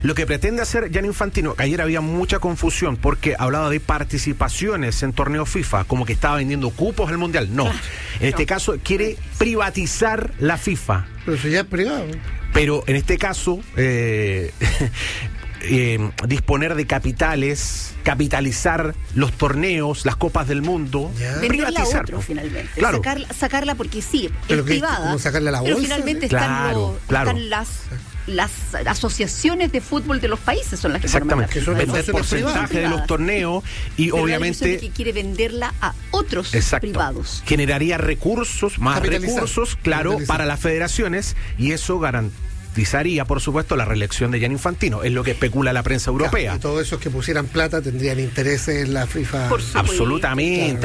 Lo que pretende hacer Gianni Infantino, que ayer había mucha confusión porque hablaba de participaciones en torneos FIFA, como que estaba vendiendo cupos al Mundial. No, en este caso quiere privatizar la FIFA. Pero eso ya es privado. Pero en este caso, disponer de capitalizar los torneos, las copas del mundo, privatizar a otro, finalmente. Claro. Sacarla porque sí, pero es privada. ¿Cómo sacarla a la bolsa? Pero finalmente están las asociaciones de fútbol de los países son las que exactamente, forman la FIFA. vender porcentaje de los torneos y pero obviamente que quiere venderla a otros privados. Generaría más recursos, claro, para las federaciones, y eso garantizaría, por supuesto, la reelección de Gianni Infantino. Es lo que especula la prensa europea. Y todos esos que pusieran plata tendrían intereses en la FIFA. Absolutamente.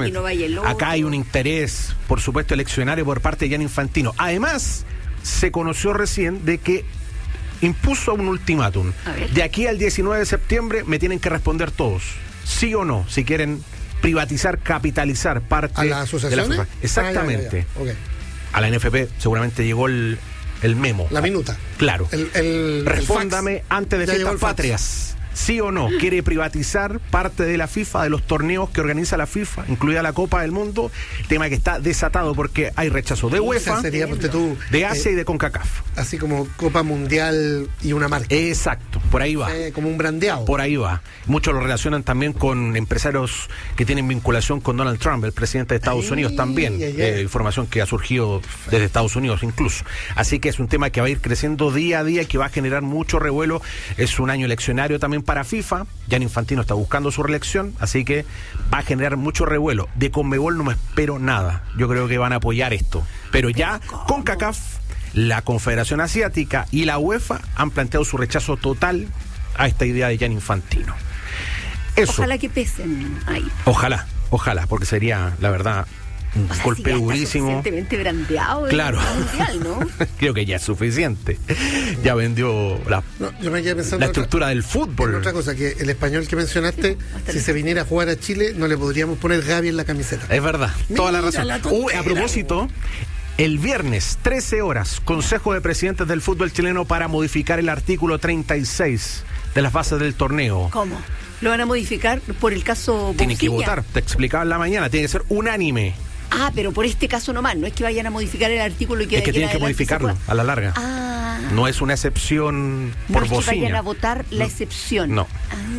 Acá hay un interés, por supuesto, eleccionario por parte de Gianni Infantino. Además, se conoció recién de que impuso un ultimátum. De aquí al 19 de septiembre me tienen que responder todos, sí o no, si quieren privatizar, capitalizar parte ¿a las asociaciones? De la FIFA. Exactamente. Okay. A la NFP seguramente llegó el memo. La minuta. Claro. Respóndame antes de Fiestas Patrias. ¿Sí o no? ¿Quiere privatizar parte de la FIFA, de los torneos que organiza la FIFA, incluida la Copa del Mundo? Tema que está desatado porque hay rechazo de UEFA, de Asia y de CONCACAF. Así como Copa Mundial y una marca. Exacto, por ahí va. Como un brandeado. Por ahí va. Muchos lo relacionan también con empresarios que tienen vinculación con Donald Trump, el presidente de Estados Unidos también. Información que ha surgido desde Estados Unidos incluso. Así que es un tema que va a ir creciendo día a día y que va a generar mucho revuelo. Es un año eleccionario también para FIFA. Gianni Infantino está buscando su reelección, así que va a generar mucho revuelo. De Conmebol no me espero nada. Yo creo que van a apoyar esto. Pero ya CONCACAF, la Confederación Asiática y la UEFA han planteado su rechazo total a esta idea de Gianni Infantino. Eso. Ojalá que pesen ahí. Ojalá, porque sería, la verdad, un golpe durísimo. Suficientemente brandeado. Claro. Mundial, ¿no? Creo que ya es suficiente. Ya vendió la estructura del fútbol. Otra cosa, que el español que mencionaste, si se viniera a jugar a Chile, no le podríamos poner Gaby en la camiseta. Es verdad, toda la razón. A propósito, el viernes, 13 horas, Consejo de Presidentes del Fútbol Chileno para modificar el artículo 36 de las bases del torneo. ¿Cómo? ¿Lo van a modificar por el caso Bocilla? Tienen que votar, te explicaba en la mañana, tiene que ser unánime. Ah, pero por este caso nomás, no es que vayan a modificar el artículo y que... Es que tienen que modificarlo a la larga. No es una excepción por Bocilla. No es que vayan a votar la excepción. No.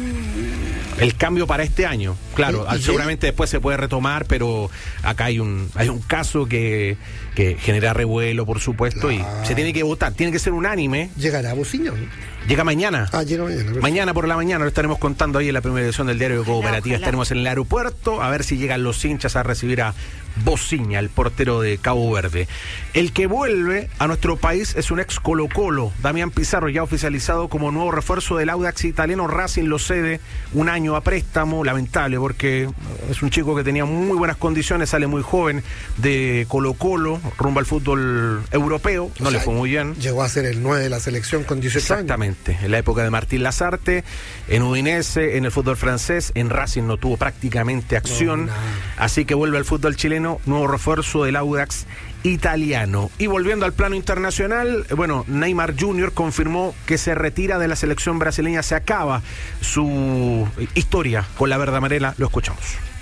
El cambio para este año, claro, seguramente después se puede retomar, pero acá hay un caso que genera revuelo, por supuesto, y se tiene que votar, tiene que ser unánime. ¿Llegará Bocilla? Llega mañana. Llega mañana. Perfecto. Mañana por la mañana lo estaremos contando ahí en la primera edición del Diario de Cooperativa. Estaremos en el aeropuerto a ver si llegan los hinchas a recibir a Bociña, el portero de Cabo Verde. El que vuelve a nuestro país es un ex Colo-Colo, Damián Pizarro, ya oficializado como nuevo refuerzo del Audax italiano. Racing lo cede un año a préstamo, lamentable porque es un chico que tenía muy buenas condiciones, sale muy joven de Colo-Colo rumbo al fútbol europeo, no le fue muy bien. Llegó a ser el 9 de la selección con 18 años. Exactamente, en la época de Martín Lazarte, en Udinese, en el fútbol francés, en Racing no tuvo prácticamente acción, así que vuelve al fútbol chileno, nuevo refuerzo del Audax italiano. Y volviendo al plano internacional, Neymar Jr. confirmó que se retira de la selección brasileña, se acaba su historia con la verde amarela, lo escuchamos.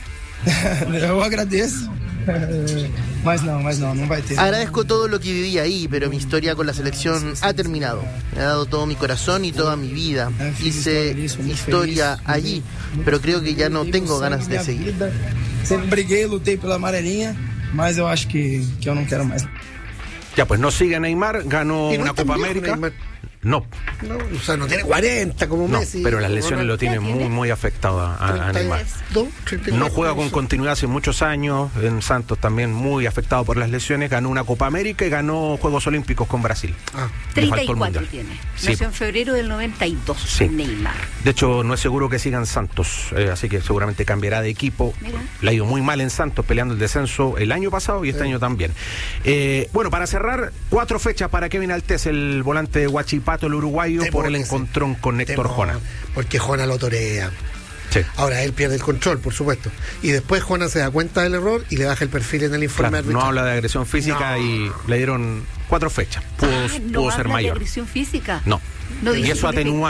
Eu agradeço, mas não vai ter. Agradezco todo lo que viví ahí, pero mi historia con la selección ha terminado. Me ha dado todo mi corazón y toda mi vida. Hice historia allí, pero creo que ya no tengo ganas de seguir. Sempre briguei, lutei pela amarelinha, mas eu acho que eu não quero mais. Ya, pues no sigue Neymar, ganó una Copa América. No, o sea, no tiene 40 como Messi. Pero las lesiones lo tienen muy afectado a Neymar. No juega con continuidad hace muchos años. En Santos también muy afectado por las lesiones. Ganó una Copa América y ganó Juegos Olímpicos con Brasil. 34 tiene. Nació en febrero del 92, Neymar. De hecho, no es seguro que siga en Santos, así que seguramente cambiará de equipo. Mira. Le ha ido muy mal en Santos, peleando el descenso el año pasado y este año también. Para cerrar, 4 fechas para Kevin Altés, el volante de Huachipato, el uruguayo, por el encontrón con Héctor Jona. Porque Jona lo torea. Sí. Ahora él pierde el control, por supuesto. Y después Jona se da cuenta del error y le baja el perfil en el informe arbitral. No habla de agresión física y le dieron 4 fechas. Pudo ser mayor. ¿De agresión física? No. Y eso atenúa